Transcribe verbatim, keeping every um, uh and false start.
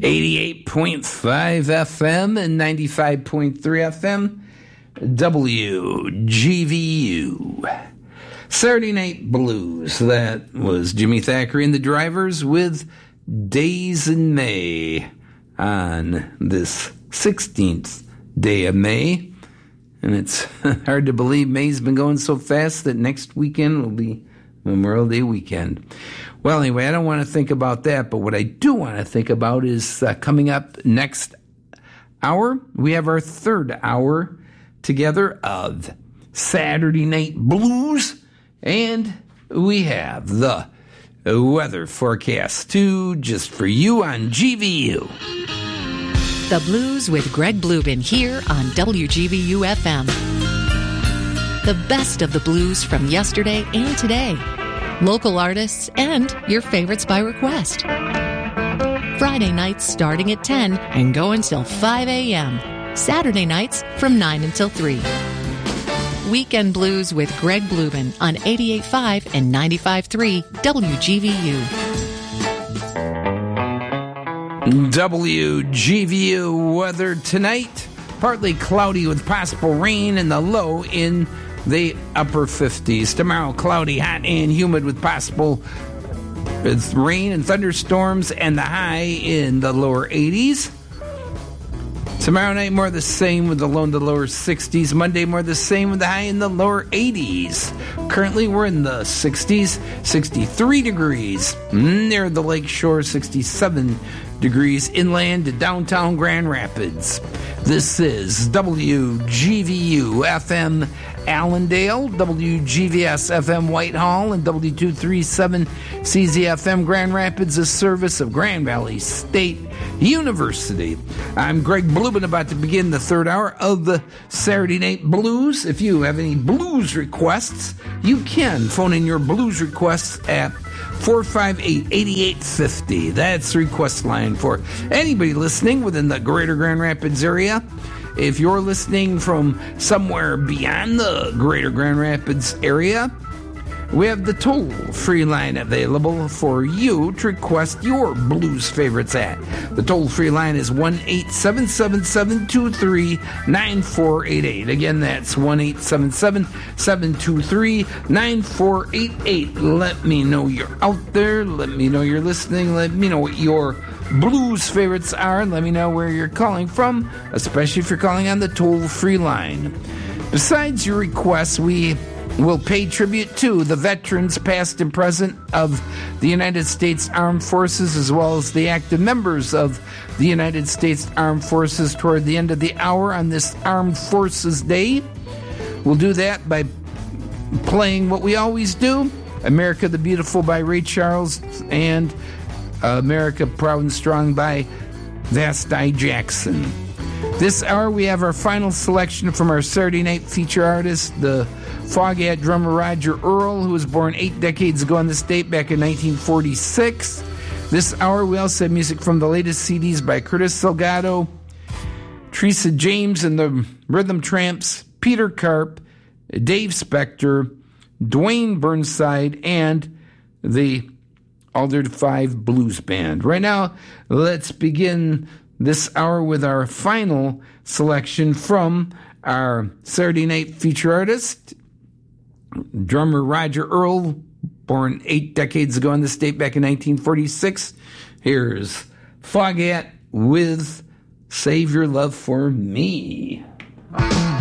eighty-eight point five F M and ninety-five point three F M, W G V U. Saturday Night Blues. That was Jimmy Thackeray and the Drivers with Days in May on this sixteenth day of May. And it's hard to believe May's been going so fast that next weekend will be Memorial Day weekend. Well, anyway, I don't want to think about that, but what I do want to think about is uh, coming up next hour. We have our third hour together of Saturday Night Blues, and we have the weather forecast, too, just for you on G V U. The Blues with Greg Bluben here on W G V U F M. The best of the blues from yesterday and today. Local artists and your favorites by request. Friday nights starting at ten and go until five a.m. Saturday nights from nine until three. Weekend Blues with Greg Bluben on eighty-eight point five and ninety-five point three W G V U. W G V U weather tonight. Partly cloudy with possible rain and the low in the upper fifties. Tomorrow, cloudy, hot, and humid with possible with rain and thunderstorms and the high in the lower eighties. Tomorrow night, more the same with the low in the lower sixties. Monday, more the same with the high in the lower eighties. Currently, we're in the sixties, sixty-three degrees near the lake shore, sixty-seven degrees inland to downtown Grand Rapids. This is W G V U F M Allendale, W G V S F M Whitehall, and W two thirty-seven C Z F M Grand Rapids, a service of Grand Valley State University. I'm Greg Bluben, about to begin the third hour of the Saturday Night Blues. If you have any blues requests, you can phone in your blues requests at four five eight, eight eight five zero. That's the request line for anybody listening within the greater Grand Rapids area. If you're listening from somewhere beyond the greater Grand Rapids area, we have the toll-free line available for you to request your blues favorites at. The toll-free line is one eight seven seven, seven two three, nine four eight eight. Again, that's one eight seven seven, seven two three, nine four eight eight. Let me know you're out there. Let me know you're listening. Let me know what your blues favorites are. Let me know where you're calling from, especially if you're calling on the toll-free line. Besides your requests, we will pay tribute to the veterans past and present of the United States Armed Forces, as well as the active members of the United States Armed Forces toward the end of the hour on this Armed Forces Day. We'll do that by playing what we always do, America the Beautiful by Ray Charles and America Proud and Strong by Vasti Jackson. This hour we have our final selection from our Saturday night feature artist, the Foghat drummer Roger Earl, who was born eight decades ago in the state back in nineteen forty-six. This hour we also have music from the latest C Ds by Curtis Salgado, Teresa James and the Rhythm Tramps, Peter Karp, Dave Spector, Dwayne Burnside, and the Altered Five Blues Band. Right now, let's begin this hour with our final selection from our Saturday night feature artist, drummer Roger Earl, born eight decades ago in the state back in nineteen forty-six. Here's Foghat with Save Your Love for Me.